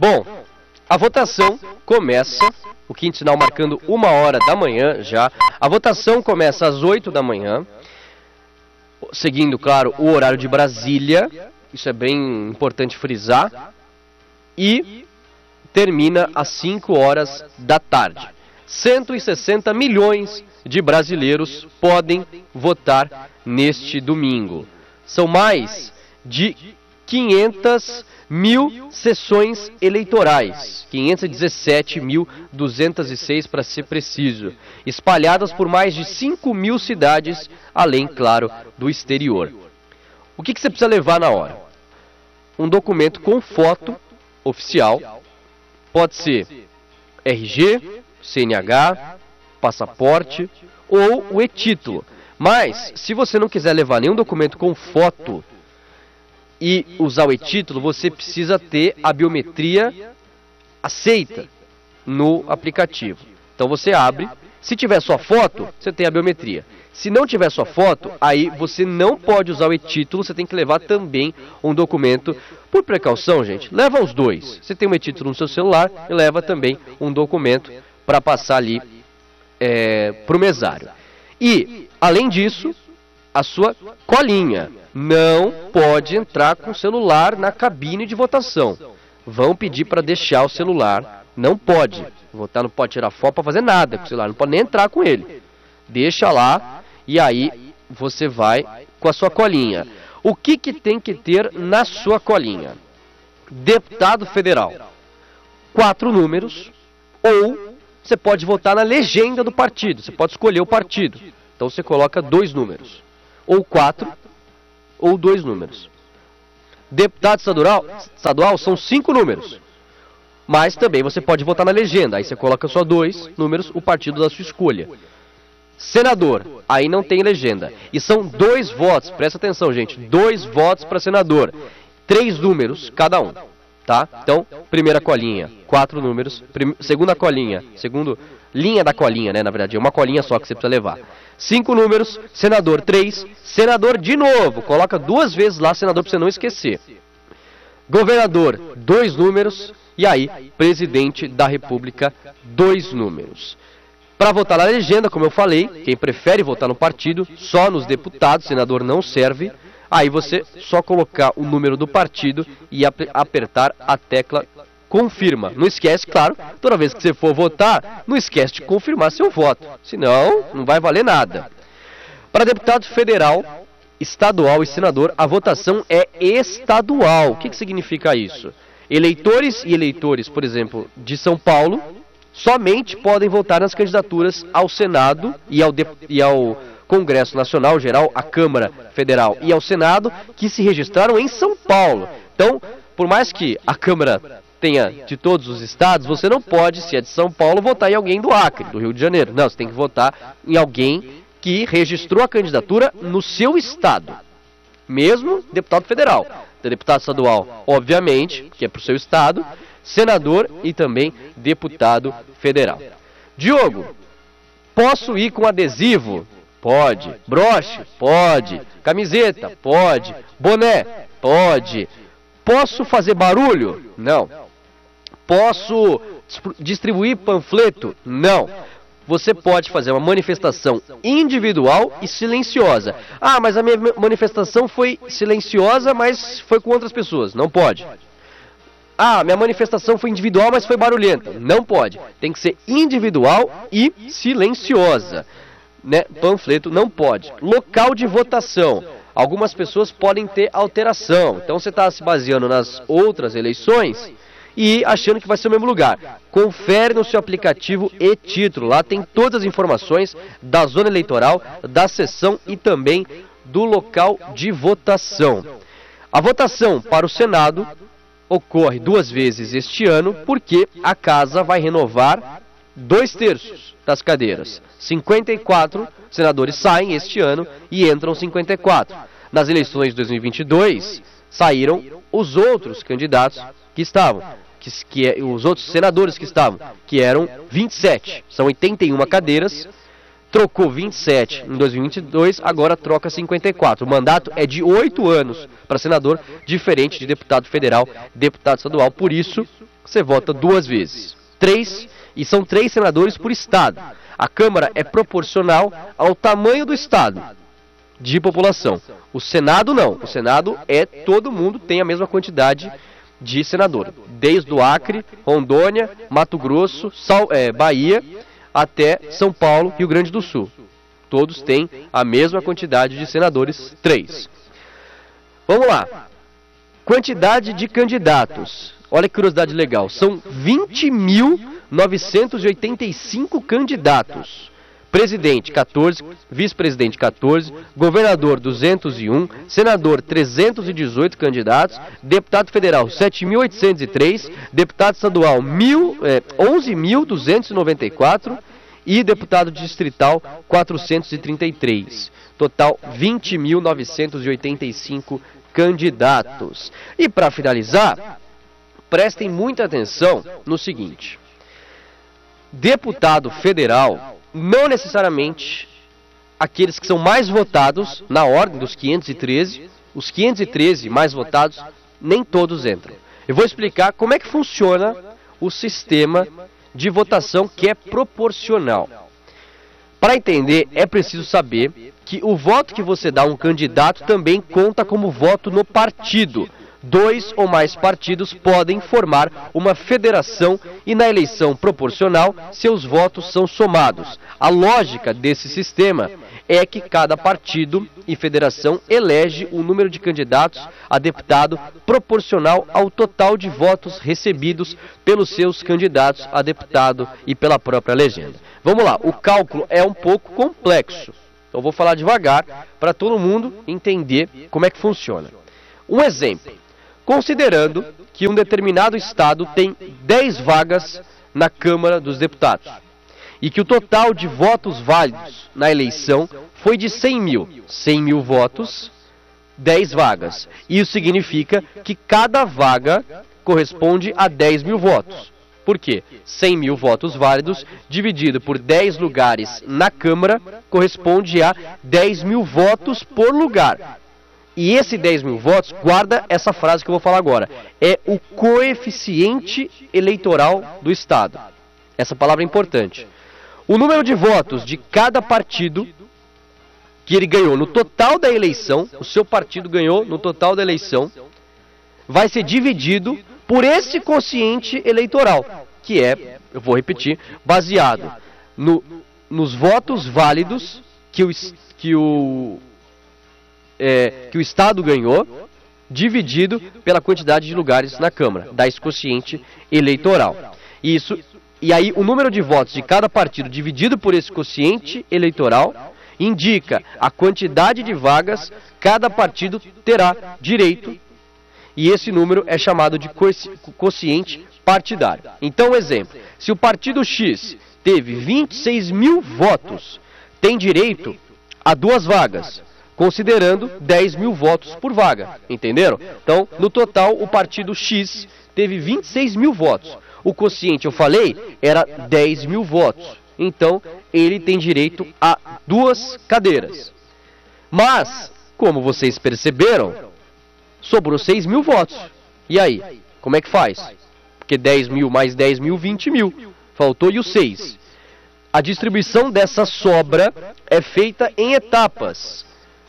Bom, a votação começa, o quinto sinal marcando 1h da manhã já. A votação começa às 8 da manhã, seguindo, claro, o horário de Brasília. Isso é bem importante frisar. E termina às 5 horas da tarde. 160 milhões de brasileiros podem votar neste domingo. São mais de 500 mil sessões eleitorais, 517.206 para ser preciso, espalhadas por mais de 5 mil cidades, além, claro, do exterior. O que você precisa levar na hora? Um documento com foto oficial, pode ser RG, CNH, passaporte ou o e-título. Mas, se você não quiser levar nenhum documento com foto e usar o e-título, você precisa ter a biometria aceita no aplicativo. Então você abre, se tiver sua foto, você tem a biometria. Se não tiver sua foto, aí você não pode usar o e-título, você tem que levar também um documento. Por precaução, gente, leva os dois. Você tem um e-título no seu celular e leva também um documento para passar ali para o mesário. E, além disso, a sua colinha. Não pode entrar com o celular na cabine de votação. Vão pedir para deixar o celular. Não pode. Votar não pode tirar foto para fazer nada com o celular. Não pode nem entrar com ele. Deixa lá e aí você vai com a sua colinha. O que tem que ter na sua colinha? Deputado federal. 4 números. Ou você pode votar na legenda do partido. Você pode escolher o partido. Então você coloca 2 números. Ou 4, ou 2 números. Deputado estadual são 5 números. Mas também você pode votar na legenda. Aí você coloca só 2 números, o partido da sua escolha. Senador, aí não tem legenda. E são 2 votos, presta atenção, gente. 2 votos para senador. 3 números cada um. Tá? Então, primeira colinha, 4 números. Segunda colinha, linha da colinha, né? Na verdade, é uma colinha só que você precisa levar. 5 números, senador 3, senador de novo, coloca 2 vezes lá, senador, para você não esquecer. Governador, 2 números, e aí, presidente da república, 2 números. Para votar na legenda, como eu falei, quem prefere votar no partido, só nos deputados, senador não serve, aí você só colocar o número do partido e apertar a tecla confirma. Não esquece, claro, toda vez que você for votar, não esquece de confirmar seu voto. Senão, não vai valer nada. Para deputado federal, estadual e senador, a votação é estadual. O que significa isso? Eleitores, por exemplo, de São Paulo, somente podem votar nas candidaturas ao Senado e ao Congresso Nacional Geral, à Câmara Federal e ao Senado, que se registraram em São Paulo. Então, por mais que a Câmara tenha de todos os estados, você não pode, se é de São Paulo, votar em alguém do Acre, do Rio de Janeiro. Não, você tem que votar em alguém que registrou a candidatura no seu estado. Mesmo deputado federal. Deputado estadual, obviamente, que é para o seu estado, senador e também deputado federal. Diogo, posso ir com adesivo? Pode. Broche? Pode. Camiseta? Pode. Boné? Pode. Posso fazer barulho? Não. Posso distribuir panfleto? Não. Você pode fazer uma manifestação individual e silenciosa. Ah, mas a minha manifestação foi silenciosa, mas foi com outras pessoas. Não pode. Ah, minha manifestação foi individual, mas foi barulhenta. Não pode. Tem que ser individual e silenciosa. Né? Panfleto não pode. Local de votação. Algumas pessoas podem ter alteração. Então você está se baseando nas outras eleições e achando que vai ser o mesmo lugar. Confere no seu aplicativo e-título. Lá tem todas as informações da zona eleitoral, da sessão e também do local de votação. A votação para o Senado ocorre 2 vezes este ano, porque a casa vai renovar 2/3 das cadeiras. 54 senadores saem este ano e entram 54. Nas eleições de 2022, saíram os outros candidatos que estavam, os outros senadores que estavam, que eram 27. São 81 cadeiras, trocou 27 em 2022, agora troca 54. O mandato é de 8 anos para senador, diferente de deputado federal, deputado estadual. Por isso, você vota 2 vezes. 3, e são 3 senadores por estado. A Câmara é proporcional ao tamanho do estado de população. O Senado não. O Senado é todo mundo tem a mesma quantidade de senador. Desde o Acre, Rondônia, Mato Grosso, Bahia, até São Paulo, Rio Grande do Sul. Todos têm a mesma quantidade de senadores, 3. Vamos lá. Quantidade de candidatos. Olha que curiosidade legal. São 20.985 candidatos. Presidente, 14. Vice-presidente, 14. Governador, 201. Senador, 318 candidatos. Deputado federal, 7.803. Deputado estadual, 11.294. E deputado distrital, 433. Total, 20.985 candidatos. E para finalizar, prestem muita atenção no seguinte. Deputado federal, não necessariamente aqueles que são mais votados, na ordem dos 513, os 513 mais votados, nem todos entram. Eu vou explicar como é que funciona o sistema de votação que é proporcional. Para entender, é preciso saber que o voto que você dá a um candidato também conta como voto no partido. 2 ou mais partidos podem formar uma federação e na eleição proporcional seus votos são somados. A lógica desse sistema é que cada partido e federação elege um número de candidatos a deputado proporcional ao total de votos recebidos pelos seus candidatos a deputado e pela própria legenda. Vamos lá, o cálculo é um pouco complexo, então vou falar devagar para todo mundo entender como é que funciona. Um exemplo. Considerando que um determinado estado tem 10 vagas na Câmara dos Deputados e que o total de votos válidos na eleição foi de 100 mil. 100 mil votos, 10 vagas. Isso significa que cada vaga corresponde a 10 mil votos. Por quê? 100 mil votos válidos dividido por 10 lugares na Câmara corresponde a 10 mil votos por lugar. E esse 10 mil votos, guarda essa frase que eu vou falar agora, é o coeficiente eleitoral do Estado. Essa palavra é importante. O número de votos de cada partido que ele ganhou no total da eleição, o seu partido ganhou no total da eleição, vai ser dividido por esse quociente eleitoral, que é, eu vou repetir, baseado nos votos válidos que o Estado ganhou, dividido pela quantidade de lugares na Câmara, dá esse quociente eleitoral. E aí o número de votos de cada partido dividido por esse quociente eleitoral indica a quantidade de vagas cada partido terá direito, e esse número é chamado de quociente partidário. Então, exemplo, se o partido X teve 26 mil votos, tem direito a 2 vagas, considerando 10 mil votos por vaga, entenderam? Então, no total, o partido X teve 26 mil votos. O quociente, eu falei, era 10 mil votos. Então, ele tem direito a 2 cadeiras. Mas, como vocês perceberam, sobrou 6 mil votos. E aí, como é que faz? Porque 10 mil mais 10 mil, 20 mil. Faltou e os 6. A distribuição dessa sobra é feita em etapas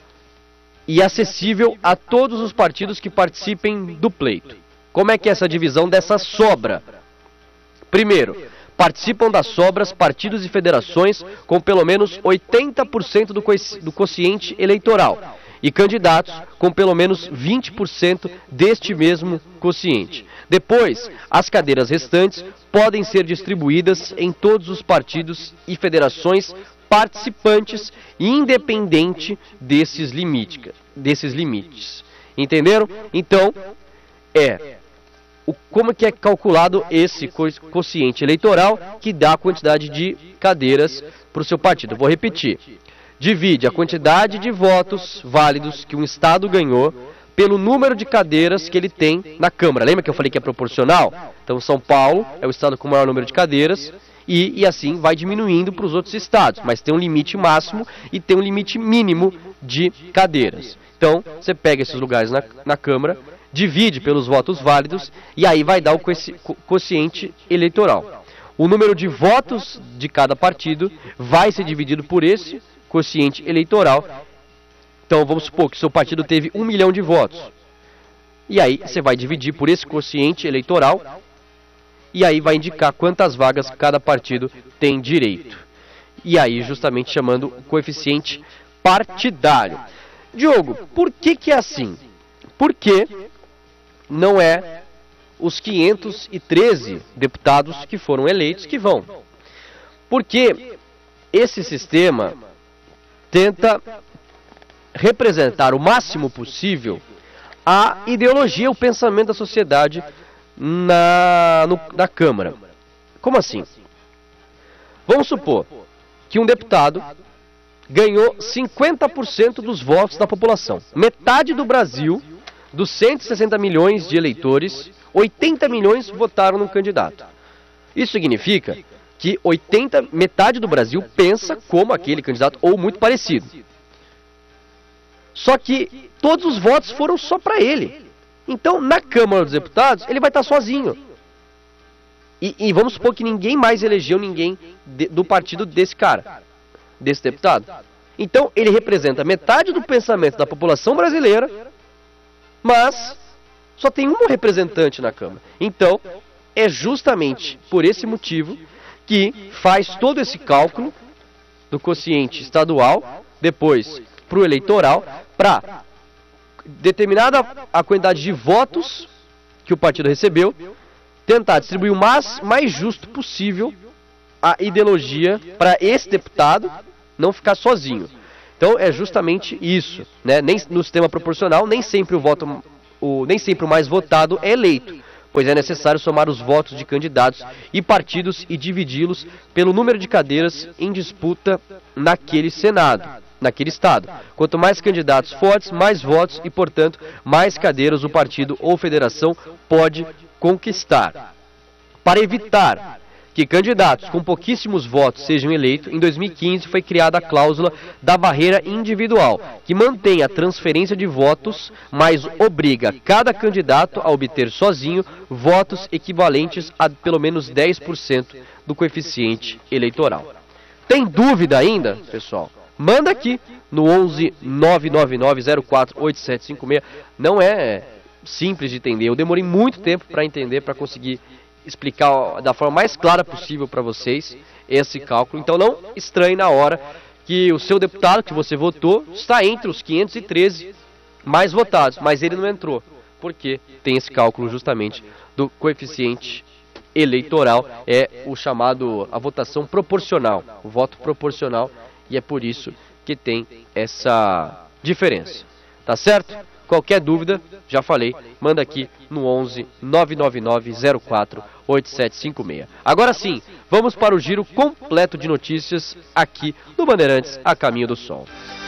e acessível a todos os partidos que participem do pleito. Como é que é essa divisão dessa sobra? Primeiro, participam das sobras partidos e federações com pelo menos 80% do quociente eleitoral e candidatos com pelo menos 20% deste mesmo quociente. Depois, as cadeiras restantes podem ser distribuídas em todos os partidos e federações participantes, independente desses limites. Entenderam? Então, como que é calculado esse quociente eleitoral que dá a quantidade de cadeiras para o seu partido? Eu vou repetir. Divide a quantidade de votos válidos que um estado ganhou pelo número de cadeiras que ele tem na Câmara. Lembra que eu falei que é proporcional? Então, São Paulo é o estado com o maior número de cadeiras e assim vai diminuindo para os outros estados. Mas tem um limite máximo e tem um limite mínimo de cadeiras. Então, você pega esses lugares na Câmara, divide pelos votos válidos e aí vai dar o quociente eleitoral. O número de votos de cada partido vai ser dividido por esse quociente eleitoral. Então vamos supor que o seu partido teve 1 milhão de votos. E aí você vai dividir por esse quociente eleitoral e aí vai indicar quantas vagas cada partido tem direito. E aí justamente chamando o coeficiente partidário. Diogo, por que é assim? Porque não é os 513 deputados que foram eleitos que vão. Porque esse sistema tenta representar o máximo possível a ideologia, o pensamento da sociedade na Câmara. Como assim? Vamos supor que um deputado ganhou 50% dos votos da população. Metade do Brasil, dos 160 milhões de eleitores, 80 milhões votaram no candidato. Isso significa que metade do Brasil pensa como aquele candidato ou muito parecido. Só que todos os votos foram só para ele. Então, na Câmara dos Deputados, ele vai estar sozinho. E vamos supor que ninguém mais elegeu ninguém do partido desse cara, desse deputado. Então, ele representa metade do pensamento da população brasileira, mas só tem um representante na Câmara. Então, é justamente por esse motivo que faz todo esse cálculo do quociente estadual, depois para o eleitoral, para determinada a quantidade de votos que o partido recebeu, tentar distribuir o mais justo possível a ideologia para esse deputado não ficar sozinho. Então é justamente isso, né? Nem no sistema proporcional, nem sempre nem sempre o mais votado é eleito, pois é necessário somar os votos de candidatos e partidos e dividi-los pelo número de cadeiras em disputa naquele Senado, naquele estado. Quanto mais candidatos fortes, mais votos e, portanto, mais cadeiras o partido ou federação pode conquistar. Para evitar que candidatos com pouquíssimos votos sejam eleitos, em 2015 foi criada a cláusula da barreira individual, que mantém a transferência de votos, mas obriga cada candidato a obter sozinho votos equivalentes a pelo menos 10% do coeficiente eleitoral. Tem dúvida ainda, pessoal? Manda aqui no 11 999 04 8756. Não é simples de entender. Eu demorei muito tempo para entender, para conseguir explicar da forma mais clara possível para vocês esse cálculo. Então não estranhe na hora que o seu deputado que você votou está entre os 513 mais votados, mas ele não entrou, porque tem esse cálculo justamente do coeficiente eleitoral, é o chamado a votação proporcional, o voto proporcional, e é por isso que tem essa diferença. Tá certo? Qualquer dúvida, já falei, manda aqui no 11 999 04 8756. Agora sim, vamos para o giro completo de notícias aqui no Bandeirantes a Caminho do Sol.